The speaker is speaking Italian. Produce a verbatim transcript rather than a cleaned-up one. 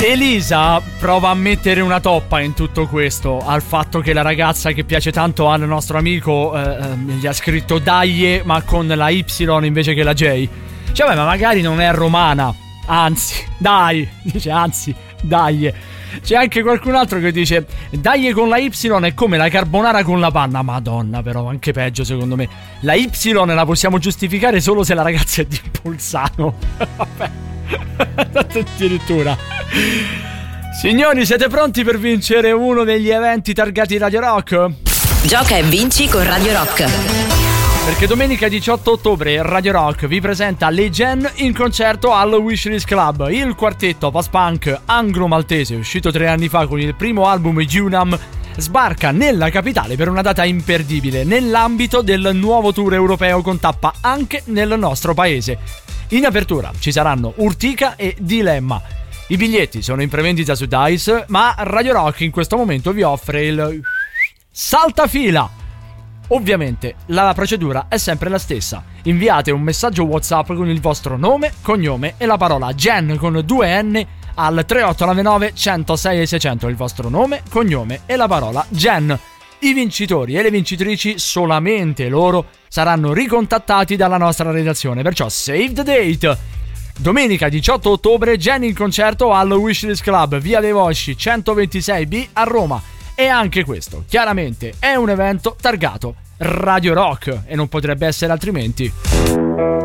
Elisa prova a mettere una toppa in tutto questo, al fatto che la ragazza che piace tanto al nostro amico eh, gli ha scritto Daglie ma con la Y invece che la J. Cioè beh, ma magari non è romana, anzi, dai, dice anzi, dai. C'è anche qualcun altro che dice Daglie con la Y è come la carbonara con la panna. Madonna, però anche peggio secondo me. La Y la possiamo giustificare solo se la ragazza è di Bolzano. Vabbè, addirittura. Signori, siete pronti per vincere uno degli eventi targati Radio Rock? Gioca e vinci con Radio Rock. Perché domenica diciotto ottobre Radio Rock vi presenta Le Gen in concerto al Wishlist Club. Il quartetto post-punk anglo-maltese, uscito tre anni fa con il primo album Unam, sbarca nella capitale per una data imperdibile nell'ambito del nuovo tour europeo con tappa anche nel nostro paese. In apertura ci saranno Urtica e Dilemma. I biglietti sono in prevendita su Dice, ma Radio Rock in questo momento vi offre il saltafila. Ovviamente la procedura è sempre la stessa. Inviate un messaggio WhatsApp con il vostro nome, cognome e la parola Gen con due N al tre otto nove nove, centosei e seicento. Il vostro nome, cognome e la parola Gen. I vincitori e le vincitrici, solamente loro, saranno ricontattati dalla nostra redazione. Perciò save the date. Domenica diciotto ottobre, Gen in concerto al Wishlist Club, via dei Volsci centoventisei B a Roma. E anche questo, chiaramente, è un evento targato Radio Rock e non potrebbe essere altrimenti.